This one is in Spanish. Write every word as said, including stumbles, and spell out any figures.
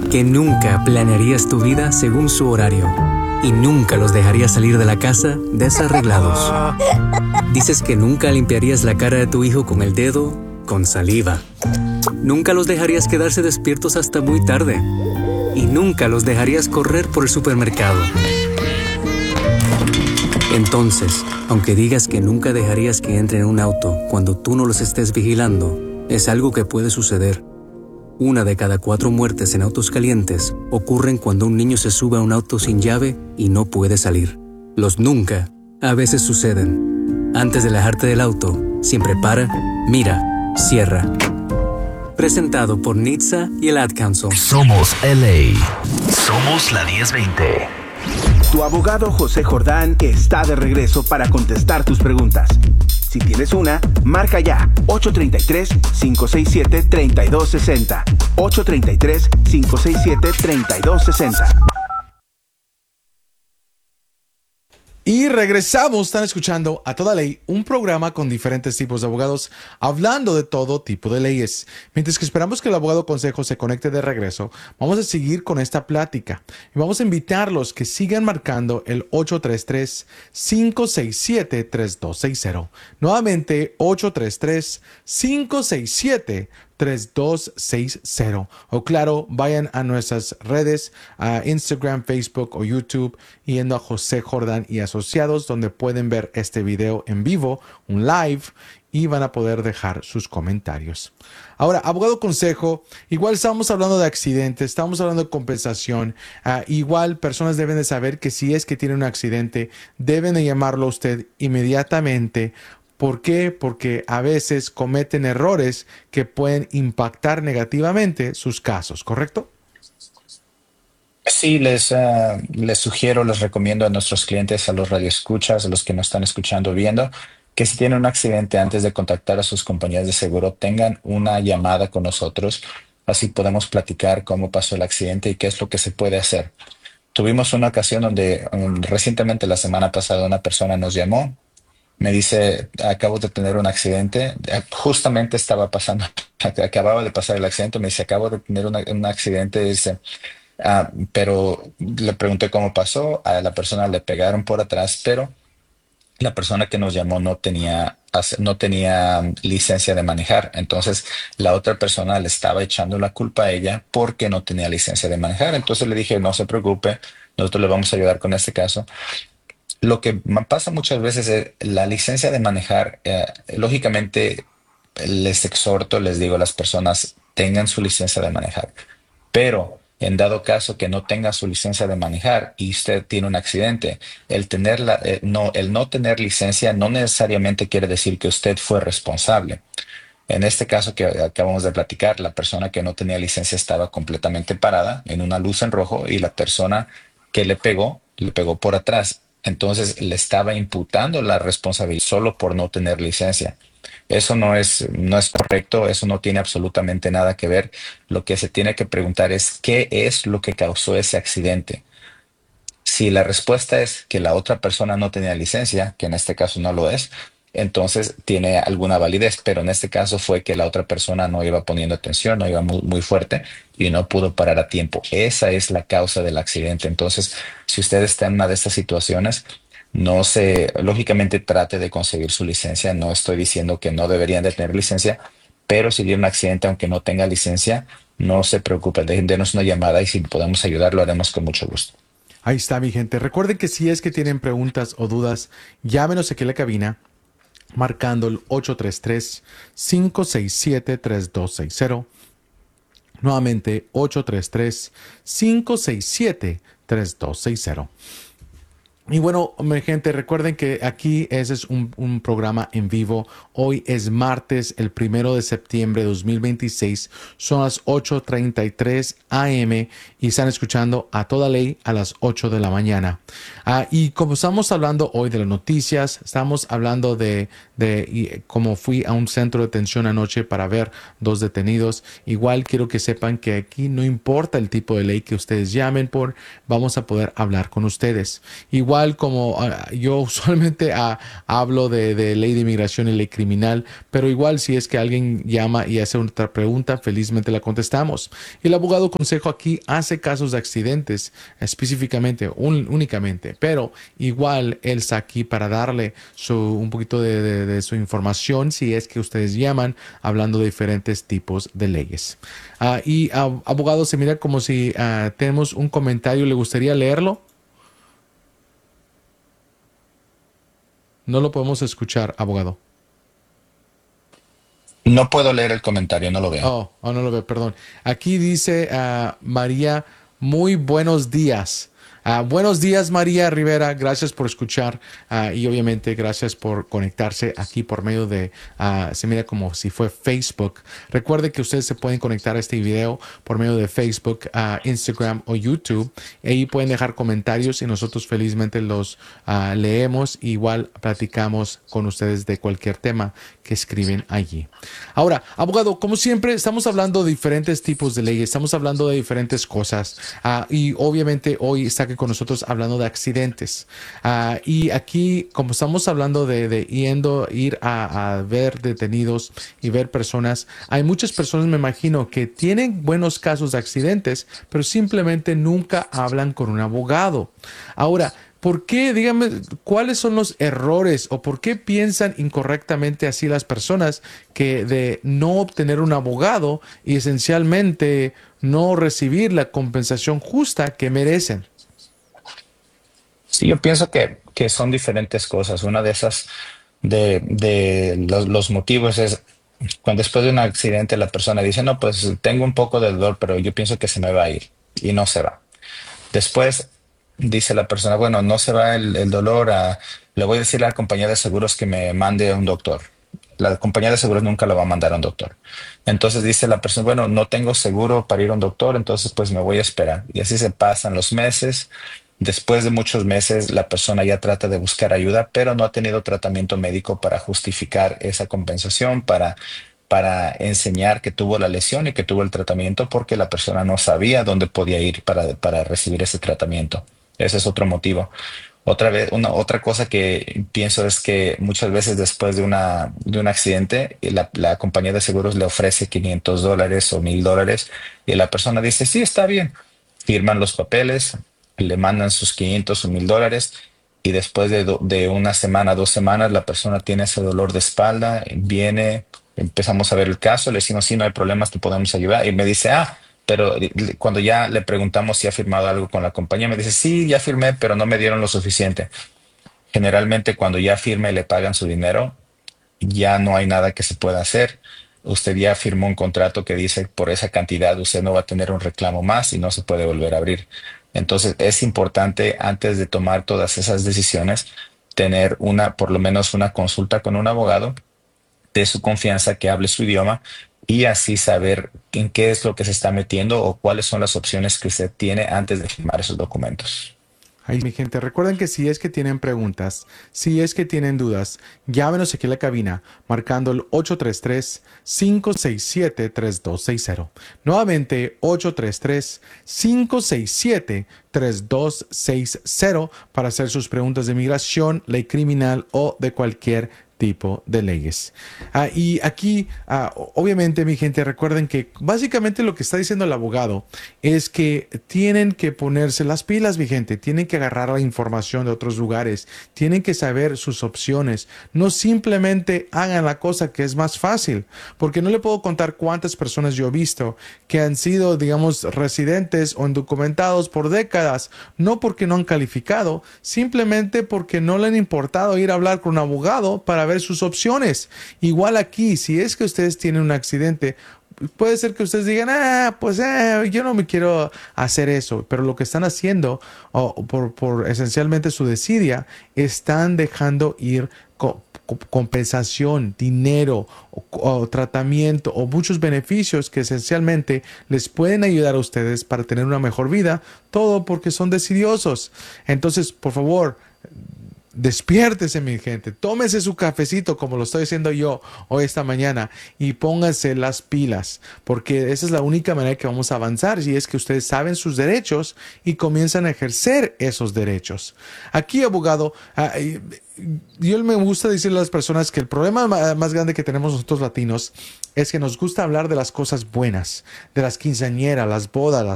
que nunca planearías tu vida según su horario y nunca los dejarías salir de la casa desarreglados. Dices que nunca limpiarías la cara de tu hijo con el dedo con saliva. Nunca los dejarías quedarse despiertos hasta muy tarde y nunca los dejarías correr por el supermercado. Entonces, aunque digas que nunca dejarías que entren en un auto cuando tú no los estés vigilando, es algo que puede suceder. Una de cada cuatro muertes en autos calientes ocurren cuando un niño se sube a un auto sin llave y no puede salir. Los nunca a veces suceden. Antes de alejarte del auto, siempre para, mira, cierra. Presentado por N H T S A y el Ad Council. Somos L A. Somos la diez veinte. Tu abogado José Jordán está de regreso para contestar tus preguntas. Si tienes una, marca ya ocho tres tres, cinco seis siete, tres dos seis cero. ocho tres tres, cinco seis siete, tres dos seis cero. Y regresamos, están escuchando A Toda Ley, un programa con diferentes tipos de abogados hablando de todo tipo de leyes. Mientras que esperamos que el abogado consejo se conecte de regreso, vamos a seguir con esta plática y vamos a invitarlos que sigan marcando el ocho tres tres, cinco seis siete, tres dos seis cero. Nuevamente, ocho tres tres, cinco seis siete, tres dos seis cero. O claro, vayan a nuestras redes, a Instagram, Facebook o YouTube, yendo a José Jordán y Asociados, donde pueden ver este video en vivo, un live, y van a poder dejar sus comentarios. Ahora, abogado consejo, igual estamos hablando de accidentes, estamos hablando de compensación. Uh, igual personas deben de saber que si es que tienen un accidente, deben de llamarlo a usted inmediatamente. ¿Por qué? Porque a veces cometen errores que pueden impactar negativamente sus casos, ¿correcto? Sí, les, uh, les sugiero, les recomiendo a nuestros clientes, a los radioescuchas, a los que nos están escuchando, viendo, que si tienen un accidente, antes de contactar a sus compañías de seguro, tengan una llamada con nosotros. Así podemos platicar cómo pasó el accidente y qué es lo que se puede hacer. Tuvimos una ocasión donde um, recientemente, la semana pasada, una persona nos llamó. Me dice, acabo de tener un accidente, justamente estaba pasando, acababa de pasar el accidente, me dice, acabo de tener una, un accidente, dice, ah, pero le pregunté cómo pasó, a la persona le pegaron por atrás, pero la persona que nos llamó no tenía, no tenía licencia de manejar, entonces la otra persona le estaba echando la culpa a ella porque no tenía licencia de manejar, entonces le dije, no se preocupe, nosotros le vamos a ayudar con este caso. Lo que pasa muchas veces es la licencia de manejar. Eh, lógicamente, les exhorto, les digo a las personas, tengan su licencia de manejar. Pero en dado caso que no tenga su licencia de manejar y usted tiene un accidente, el, tenerla, eh, no, el no tener licencia no necesariamente quiere decir que usted fue responsable. En este caso que acabamos de platicar, la persona que no tenía licencia estaba completamente parada en una luz en rojo y la persona que le pegó, le pegó por atrás. Entonces le estaba imputando la responsabilidad solo por no tener licencia. Eso no es, no es correcto, eso no tiene absolutamente nada que ver. Lo que se tiene que preguntar es qué es lo que causó ese accidente. Si la respuesta es que la otra persona no tenía licencia, que en este caso no lo es, entonces tiene alguna validez, pero en este caso fue que la otra persona no iba poniendo atención, no iba muy, muy fuerte y no pudo parar a tiempo. Esa es la causa del accidente. Entonces, si usted está en una de estas situaciones, no se, lógicamente trate de conseguir su licencia. No estoy diciendo que no deberían de tener licencia, pero si tiene un accidente aunque no tenga licencia, no se preocupe, denos una llamada y si podemos ayudar lo haremos con mucho gusto. Ahí está, mi gente. Recuerden que si es que tienen preguntas o dudas, llámenos aquí a la cabina marcando el ocho tres tres, cinco seis siete, tres dos seis cero. Nuevamente, ocho tres tres, cinco seis siete, tres dos seis cero. Y bueno, mi gente, recuerden que aquí ese es un, un programa en vivo. Hoy es martes, el primero de septiembre de dos mil veintiséis. Son las ocho treinta y tres a eme y están escuchando A Toda Ley a las ocho de la mañana. Uh, y como estamos hablando hoy de las noticias, estamos hablando de, de y, como fui a un centro de detención anoche para ver dos detenidos. Igual quiero que sepan que aquí no importa el tipo de ley que ustedes llamen por, vamos a poder hablar con ustedes. Igual igual como uh, yo usualmente uh, hablo de, de ley de inmigración y ley criminal, pero igual si es que alguien llama y hace otra pregunta, felizmente la contestamos. El abogado consejo aquí hace casos de accidentes específicamente, un, únicamente, pero igual él está aquí para darle su, un poquito de, de, de su información si es que ustedes llaman hablando de diferentes tipos de leyes. Uh, y uh, abogado, se mira como si uh, tenemos un comentario, ¿le gustaría leerlo? No lo podemos escuchar, abogado. No puedo leer el comentario, no lo veo. Oh, oh no lo veo, perdón. Aquí dice uh, María, muy buenos días. Uh, buenos días, María Rivera. Gracias por escuchar uh, y obviamente gracias por conectarse aquí por medio de, uh, se mira como si fue Facebook. Recuerde que ustedes se pueden conectar a este video por medio de Facebook, uh, Instagram o YouTube. Ahí pueden dejar comentarios y nosotros felizmente los uh, leemos. Igual platicamos con ustedes de cualquier tema que escriben allí. Ahora, abogado, como siempre, estamos hablando de diferentes tipos de leyes, estamos hablando de diferentes cosas uh, y obviamente hoy está aquí con nosotros hablando de accidentes. Uh, y aquí, como estamos hablando de, de yendo, ir a, a ver detenidos y ver personas, hay muchas personas, me imagino, que tienen buenos casos de accidentes, pero simplemente nunca hablan con un abogado. Ahora, ¿por qué? Dígame, ¿cuáles son los errores o por qué piensan incorrectamente así las personas que de no obtener un abogado y esencialmente no recibir la compensación justa que merecen? Sí, yo pienso que, que son diferentes cosas. Una de esas, de, de los, los motivos es cuando después de un accidente la persona dice, no, pues tengo un poco de dolor, pero yo pienso que se me va a ir y no se va. Después dice la persona, bueno, no se va el, el dolor, a, le voy a decir a la compañía de seguros que me mande a un doctor. La compañía de seguros nunca lo va a mandar a un doctor. Entonces dice la persona, bueno, no tengo seguro para ir a un doctor, entonces pues me voy a esperar. Y así se pasan los meses. Después de muchos meses, la persona ya trata de buscar ayuda, pero no ha tenido tratamiento médico para justificar esa compensación, para, para enseñar que tuvo la lesión y que tuvo el tratamiento, porque la persona no sabía dónde podía ir para, para recibir ese tratamiento. Ese es otro motivo. Otra vez, una, otra cosa que pienso es que muchas veces después de, una, de un accidente, la, la compañía de seguros le ofrece quinientos dólares o mil dólares y la persona dice, sí, está bien. Firman los papeles, le mandan sus quinientos o mil dólares y después de, do, de una semana, dos semanas, la persona tiene ese dolor de espalda, viene, empezamos a ver el caso, le decimos, sí, no hay problemas, te podemos ayudar. Y me dice, ah, pero cuando ya le preguntamos si ha firmado algo con la compañía, me dice, sí, ya firmé, pero no me dieron lo suficiente. Generalmente cuando ya firme y le pagan su dinero, ya no hay nada que se pueda hacer. Usted ya firmó un contrato que dice por esa cantidad usted no va a tener un reclamo más y no se puede volver a abrir. Entonces es importante antes de tomar todas esas decisiones tener una, por lo menos una consulta con un abogado de su confianza que hable su idioma y así saber en qué es lo que se está metiendo o cuáles son las opciones que usted tiene antes de firmar esos documentos. Ay, mi gente, recuerden que si es que tienen preguntas, si es que tienen dudas, llámenos aquí a la cabina marcando el ocho tres tres, cinco seis siete, tres dos seis cero. Nuevamente, ocho tres tres, cinco seis siete, tres dos seis cero para hacer sus preguntas de migración, ley criminal o de cualquier tipo de leyes. Uh, y aquí, uh, obviamente, mi gente, recuerden que básicamente lo que está diciendo el abogado es que tienen que ponerse las pilas, mi gente, tienen que agarrar la información de otros lugares, tienen que saber sus opciones, no simplemente hagan la cosa que es más fácil, porque no le puedo contar cuántas personas yo he visto que han sido, digamos, residentes o indocumentados por décadas, no porque no han calificado, simplemente porque no le han importado ir a hablar con un abogado para ver sus opciones. Igual aquí, si es que ustedes tienen un accidente, puede ser que ustedes digan, ah, pues eh, yo no me quiero hacer eso, pero lo que están haciendo, oh, por, por esencialmente su desidia, están dejando ir co compensación, dinero, o, o tratamiento o muchos beneficios que esencialmente les pueden ayudar a ustedes para tener una mejor vida, todo porque son decidiosos. Entonces, por favor, despiértese, mi gente, tómese su cafecito como lo estoy haciendo yo hoy esta mañana y pónganse las pilas, porque esa es la única manera que vamos a avanzar, y es que ustedes saben sus derechos y comienzan a ejercer esos derechos. Aquí, abogado, uh, yo me gusta decirle a las personas que el problema más grande que tenemos nosotros latinos es que nos gusta hablar de las cosas buenas, de las quinceañeras, las bodas,